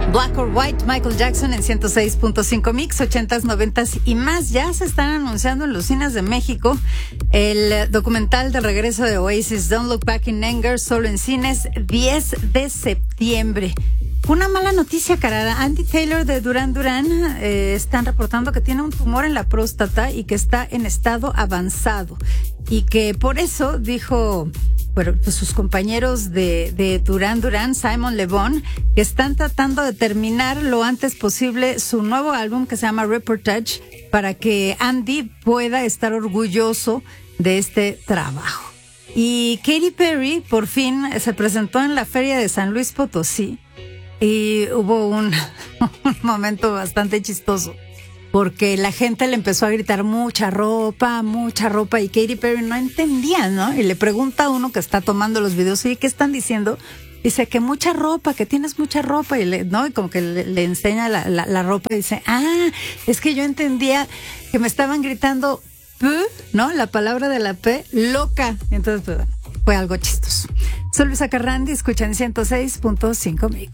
Black or White, Michael Jackson en 106.5 Mix, 80s, 90s y más. Ya se están anunciando en los cines de México el documental de regreso de Oasis, Don't Look Back in Anger, solo en cines, 10 de septiembre. Una mala noticia, cara. Andy Taylor de Duran Duran están reportando que tiene un tumor en la próstata y que está en estado avanzado. Y que por eso dijo... Bueno, pues sus compañeros de Duran Duran, Simon Le Bon, que están tratando de terminar lo antes posible su nuevo álbum que se llama Reportage para que Andy pueda estar orgulloso de este trabajo. Y Katy Perry por fin se presentó en la Feria de San Luis Potosí y hubo un momento bastante chistoso. Porque la gente le empezó a gritar mucha ropa, y Katy Perry no entendía, ¿no? Y le pregunta a uno que está tomando los videos, ¿y qué están diciendo? Dice que mucha ropa, que tienes mucha ropa, y ¿no? Y como que le enseña la ropa y dice, es que yo entendía que me estaban gritando P, ¿no? La palabra de la P, loca. Entonces, pues, bueno, fue algo chistoso. Soy Luisa Carrandi, escuchan 106.5 Mix.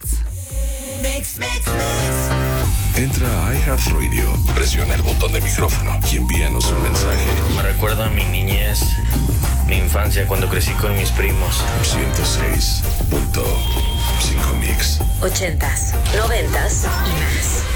Entra a iHeartRadio, presiona el botón de micrófono y envíanos un mensaje. Me recuerda a mi niñez, mi infancia cuando crecí con mis primos. 106.5 Mix. 80s, 90s y más.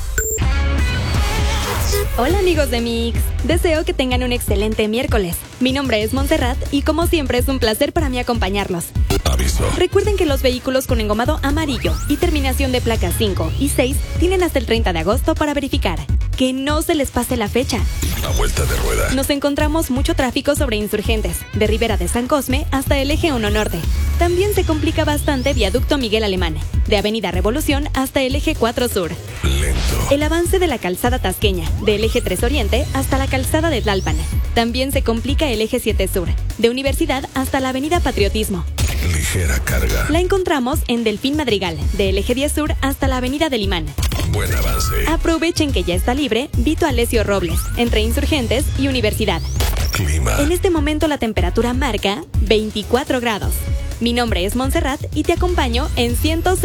Hola amigos de Mix, deseo que tengan un excelente miércoles. Mi nombre es Montserrat y como siempre es un placer para mí acompañarlos. Aviso. Recuerden que los vehículos con engomado amarillo y terminación de placas 5 y 6 tienen hasta el 30 de agosto para verificar. Que no se les pase la fecha. A vuelta de rueda. Nos encontramos mucho tráfico sobre Insurgentes, de Ribera de San Cosme hasta el eje 1 Norte. También se complica bastante Viaducto Miguel Alemán, de Avenida Revolución hasta el eje 4 Sur. Lento. El avance de la calzada Tasqueña, del eje 3 Oriente hasta la calzada de Tlalpan. También se complica el eje 7 Sur, de Universidad hasta la Avenida Patriotismo. Ligera carga. La encontramos en Delfín Madrigal, del eje 10 Sur hasta la Avenida del Imán. Buen avance. Aprovechen que ya está libre Vito Alessio Robles, entre Insurgentes y Universidad. Clima. En este momento la temperatura marca 24 grados. Mi nombre es Montserrat y te acompaño en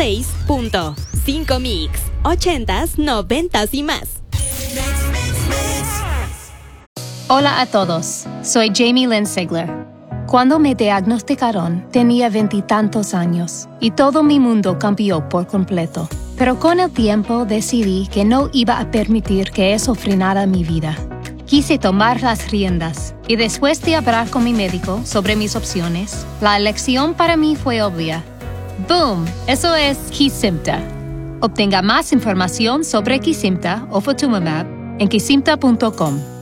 106.5 Mix, 80s, 90s y más. Hola a todos, soy Jamie Lynn Sigler. Cuando me diagnosticaron, tenía 20 y tantos años y todo mi mundo cambió por completo. Pero con el tiempo decidí que no iba a permitir que eso frenara mi vida. Quise tomar las riendas y después de hablar con mi médico sobre mis opciones, la elección para mí fue obvia. ¡Boom! Eso es Kesimpta. Obtenga más información sobre Kesimpta o Ofatumumab en kesimpta.com.